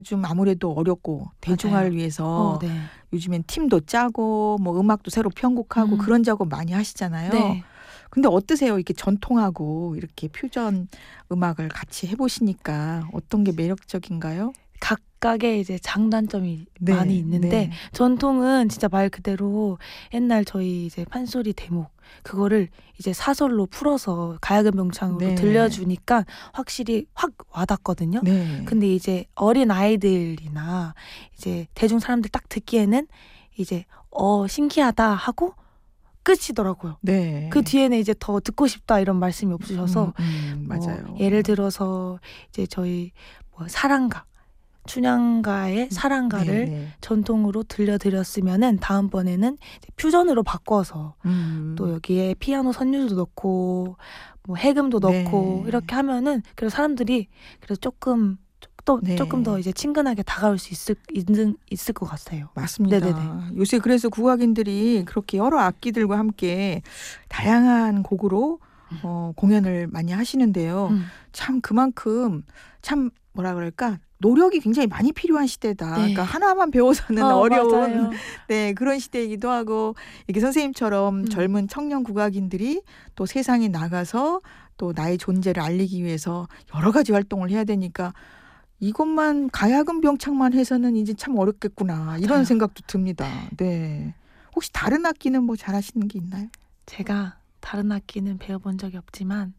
좀 아무래도 어렵고 대중화를 위해서 네. 요즘엔 팀도 짜고 뭐 음악도 새로 편곡하고 그런 작업 많이 하시잖아요. 네. 근데 어떠세요? 이렇게 전통하고 이렇게 퓨전 음악을 같이 해보시니까 어떤 게 매력적인가요? 각각의 이제 장단점이 네, 많이 있는데 네. 전통은 진짜 말 그대로 옛날 저희 이제 판소리 대목 그거를 이제 사설로 풀어서 가야금 명창으로 네. 들려주니까 확실히 확 와닿거든요. 네. 근데 이제 어린 아이들이나 이제 대중 사람들 딱 듣기에는 이제 신기하다 하고 끝이더라고요. 네. 그 뒤에는 이제 더 듣고 싶다 이런 말씀이 없으셔서 맞아요. 예를 들어서 이제 저희 뭐 사랑가 춘향가의 사랑가를 네, 네. 전통으로 들려드렸으면은 다음번에는 이제 퓨전으로 바꿔서 또 여기에 피아노 선율도 넣고 뭐 해금도 넣고 네. 이렇게 하면은 그래서 사람들이 그래서 조금 더 이제 친근하게 다가올 수 있을 것 같아요. 맞습니다. 네네네. 요새 그래서 국악인들이 그렇게 여러 악기들과 함께 다양한 곡으로 공연을 많이 하시는데요. 참 그만큼 참 뭐라 그럴까 노력이 굉장히 많이 필요한 시대다. 네. 그러니까 하나만 배워서는 어려운 맞아요. 네, 그런 시대이기도 하고 이렇게 선생님처럼 젊은 청년 국악인들이 또 세상에 나가서 또 나의 존재를 알리기 위해서 여러 가지 활동을 해야 되니까 이것만 가야금 병창만 해서는 이제 참 어렵겠구나 이런 맞아요. 생각도 듭니다. 네. 혹시 다른 악기는 뭐 잘하시는 게 있나요? 제가 다른 악기는 배워본 적이 없지만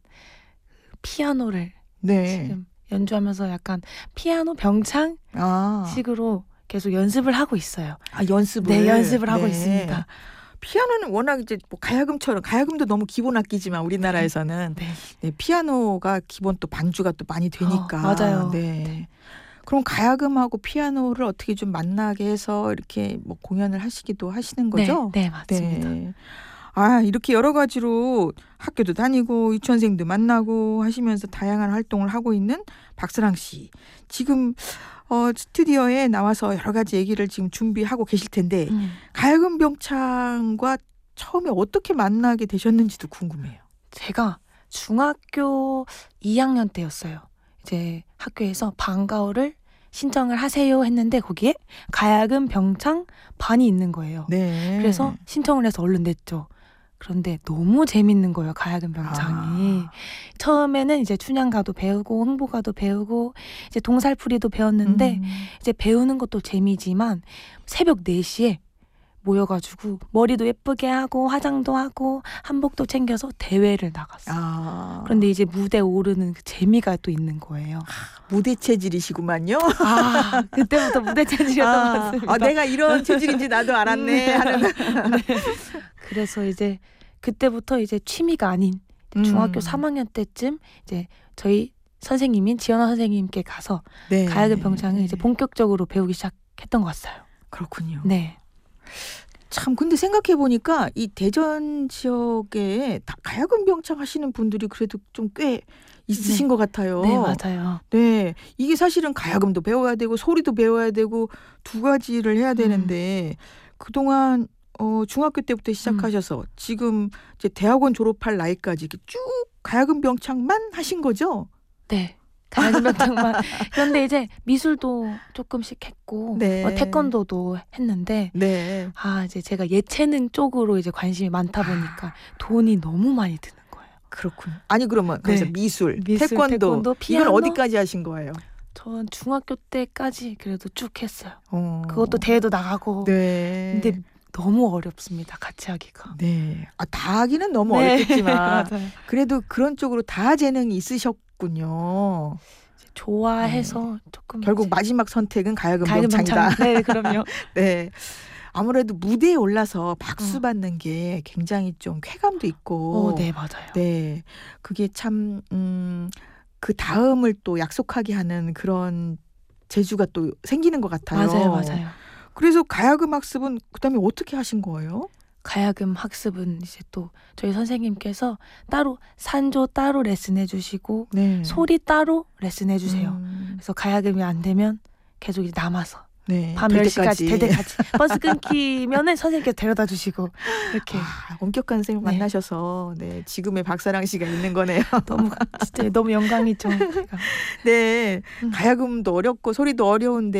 피아노를 네. 지금 연주하면서 약간 피아노 병창 식으로 계속 연습을 하고 있어요. 연습을. 네, 연습을 하고 있습니다. 피아노는 워낙 이제 뭐 가야금도 너무 기본 악기지만 우리나라에서는 네, 피아노가 기본 또 반주가 또 많이 되니까. 맞아요. 네. 그럼 가야금하고 피아노를 어떻게 좀 만나게 해서 이렇게 뭐 공연을 하시기도 하시는 거죠? 네, 맞습니다. 네. 이렇게 여러 가지로 학교도 다니고 유치원생도 만나고 하시면서 다양한 활동을 하고 있는 박사랑 씨. 지금 스튜디오에 나와서 여러 가지 얘기를 지금 준비하고 계실 텐데 가야금 병창과 처음에 어떻게 만나게 되셨는지도 궁금해요. 제가 중학교 2학년 때였어요. 이제 학교에서 방과후를 신청을 하세요 했는데 거기에 가야금 병창 반이 있는 거예요. 네. 그래서 신청을 해서 얼른 냈죠. 그런데 너무 재밌는 거예요. 가야금 병창이. 처음에는 이제 춘향가도 배우고 흥보가도 배우고 이제 동살풀이도 배웠는데 이제 배우는 것도 재미지만 새벽 4시에 모여가지고 머리도 예쁘게 하고 화장도 하고 한복도 챙겨서 대회를 나갔어요. 그런데 이제 무대에 오르는 그 재미가 또 있는 거예요. 무대 체질이시구만요. 그때부터 무대 체질이었던 것 같습니다. 내가 이런 체질인지 나도 알았네 하는. 그래서 이제 그때부터 이제 취미가 아닌 중학교 3학년 때쯤 이제 저희 선생님인 지연아 선생님께 가서 가야금 병창을 이제 본격적으로 배우기 시작했던 것 같아요. 그렇군요. 네. 참 근데 생각해 보니까 이 대전 지역에 가야금 병창 하시는 분들이 그래도 좀 꽤 있으신 것 같아요. 네, 맞아요. 네, 이게 사실은 가야금도 배워야 되고 소리도 배워야 되고 두 가지를 해야 되는데 그동안 중학교 때부터 시작하셔서 지금 이제 대학원 졸업할 나이까지 이렇게 쭉 가야금 병창만 하신 거죠? 네. 가야금 병창만. 그런데 이제 미술도 조금씩 했고 태권도도 했는데 이제 제가 예체능 쪽으로 이제 관심이 많다 보니까 돈이 너무 많이 드는 거예요. 그렇군요. 아니 그러면 그래서 미술, 태권도 피아노, 이건 어디까지 하신 거예요? 전 중학교 때까지 그래도 쭉 했어요. 그것도 대회도 나가고. 네. 근데 너무 어렵습니다. 같이 하기가. 네. 다 하기는 너무 어렵겠지만 맞아요. 그래도 그런 쪽으로 다 재능이 있으셨군요. 좋아해서 조금 결국 마지막 선택은 가야금 병창이다. 네, 그럼요. 네. 아무래도 무대에 올라서 박수 받는 게 굉장히 좀 쾌감도 있고. 네, 맞아요. 네. 그게 참 그 다음을 또 약속하게 하는 그런 재주가 또 생기는 것 같아요. 맞아요. 그래서 가야금 학습은 그다음에 어떻게 하신 거예요? 가야금 학습은 이제 또 저희 선생님께서 따로 산조 따로 레슨해 주시고 소리 따로 레슨해 주세요. 그래서 가야금이 안 되면 계속 이제 남아서 밤 10시까지 될 때까지 버스 끊기면은 선생님께서 데려다 주시고 이렇게 엄격한 선생님 만나셔서 지금의 박사랑 씨가 있는 거네요. 진짜 너무 영광이죠. 네, 가야금도 어렵고 소리도 어려운데